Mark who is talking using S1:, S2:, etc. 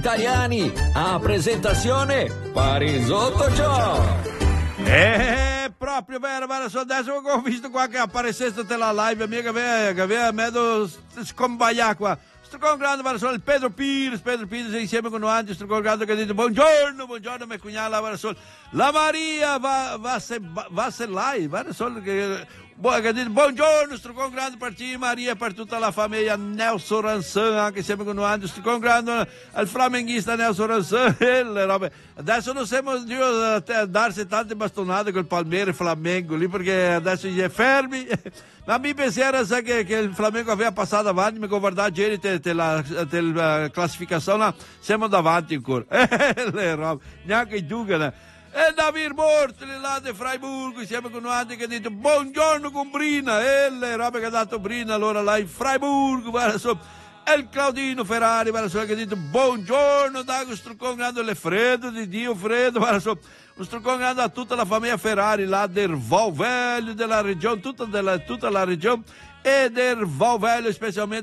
S1: Italiani, a presentazione Parisotto Ciò.
S2: Proprio vero, adesso ho visto qua che apparecesse la live mia che aveva messo scombagliare qua. Sto grande verso il Pedro Pires insieme con noi, sto grande che dice buongiorno, mia cugnata verso la Maria va se live, verso che dice buongiorno, sto grande per te Maria, per tutta la famiglia Nelson Ranzan, anche insieme con noi, sto grande il flamenguista Nelson Ranzan, le robe. Adesso non siamo a darsi tante bastonate col Palmeiras Flamengo lì perché adesso gli è fermi. Ma mi pensiero che il Flamengo aveva passato avanti, mi guardavo ieri la classificazione, siamo davanti ancora. Le robe, neanche i Dugan. E Davir Mortli là di Freiburg, insieme con noi che ha detto buongiorno con Brina, e le robe che ha dato Brina allora là in Freiburg, e il Claudino Ferrari, che ha detto buongiorno, da questo grande le freddo di Dio, freddo, un grande a tutta la famiglia Ferrari là del Valvelho della regione, tutta la regione e del Valvelho specialmente